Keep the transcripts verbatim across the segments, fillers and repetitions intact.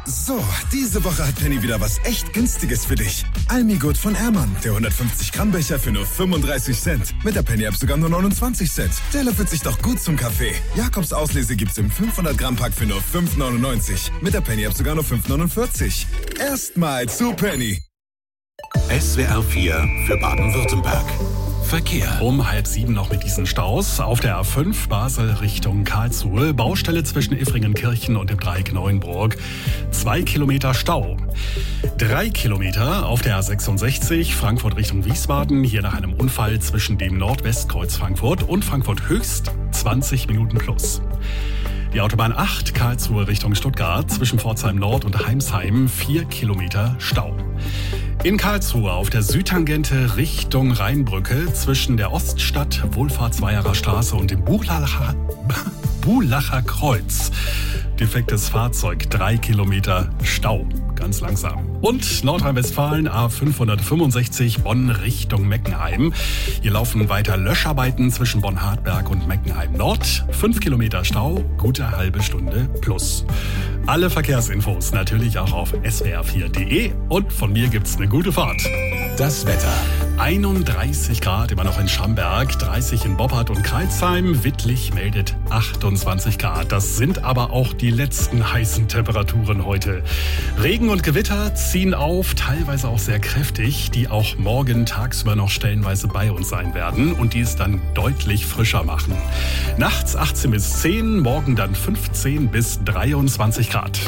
So, diese Woche hat Penny wieder was echt Günstiges für dich. Almigut von Ermann, der hundertfünfzig Gramm Becher für nur fünfunddreißig Cent. Mit der Penny-App sogar nur neunundzwanzig Cent. Der löffelt sich doch gut zum Kaffee. Jakobs Auslese gibt's im fünfhundert Gramm Pack für nur fünf neunundneunzig. Mit der Penny-App sogar nur fünf neunundvierzig. Erstmal zu Penny. S W R vier für Baden-Württemberg. Verkehr. Um halb sieben noch mit diesen Staus. Auf der A fünf Basel Richtung Karlsruhe. Baustelle zwischen Iffringenkirchen und dem Dreieck Neuenburg. Zwei Kilometer Stau. Drei Kilometer auf der A sechsundsechzig Frankfurt Richtung Wiesbaden. Hier nach einem Unfall zwischen dem Nordwestkreuz Frankfurt und Frankfurt Höchst. zwanzig Minuten plus. Die Autobahn acht Karlsruhe Richtung Stuttgart. Zwischen Pforzheim Nord und Heimsheim. Vier Kilometer Stau. In Karlsruhe auf der Südtangente Richtung Rheinbrücke zwischen der Oststadt Wohlfahrtsweiherer Straße und dem Buhlacher, Buhlacher Kreuz. Defektes Fahrzeug, drei Kilometer Stau. Ganz langsam. Und Nordrhein-Westfalen A fünfhundertfünfundsechzig Bonn Richtung Meckenheim. Hier laufen weiter Löscharbeiten zwischen Bonn-Hartberg und Meckenheim Nord. Fünf Kilometer Stau, gute halbe Stunde plus. Alle Verkehrsinfos natürlich auch auf S W R vier Punkt de und von mir gibt's eine gute Fahrt. Das Wetter. einunddreißig Grad immer noch in Schamberg, dreißig in Boppard und Kreilsheim. Wittlich meldet achtundzwanzig Grad. Das sind aber auch die letzten heißen Temperaturen heute. Regen und Gewitter ziehen auf, teilweise auch sehr kräftig, die auch morgen tagsüber noch stellenweise bei uns sein werden und die es dann deutlich frischer machen. Nachts achtzehn bis zehn, morgen dann fünfzehn bis dreiundzwanzig Grad.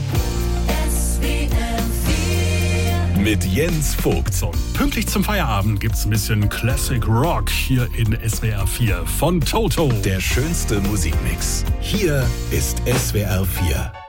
Mit Jens Vogt. So, pünktlich zum Feierabend gibt's ein bisschen Classic Rock hier in S W R vier von Toto. Der schönste Musikmix. Hier ist S W R vier.